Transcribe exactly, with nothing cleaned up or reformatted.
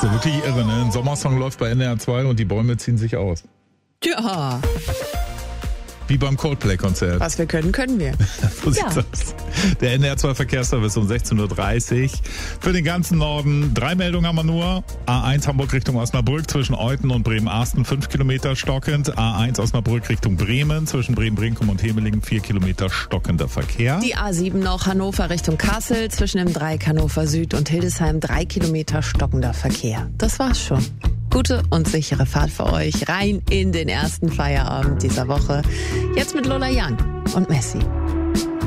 Das ist wirklich irre, ne? Ein Sommersong läuft bei N D R zwei und die Bäume ziehen sich aus. Ja. Wie beim Coldplay-Konzert. Was wir können, können wir. So sieht's Ja. aus. Der N D R zwei Verkehrsservice um sechzehn Uhr dreißig. Für den ganzen Norden drei Meldungen haben wir nur. A eins Hamburg Richtung Osnabrück zwischen Euthen und Bremen-Arsten fünf Kilometer stockend. A eins Osnabrück Richtung Bremen zwischen Bremen-Brinkum und Hemelingen vier Kilometer stockender Verkehr. Die A sieben noch Hannover Richtung Kassel zwischen dem Dreieck Hannover Süd und Hildesheim drei Kilometer stockender Verkehr. Das war's schon. Gute und sichere Fahrt für euch rein in den ersten Feierabend dieser Woche. Jetzt mit Lola Young und Messi.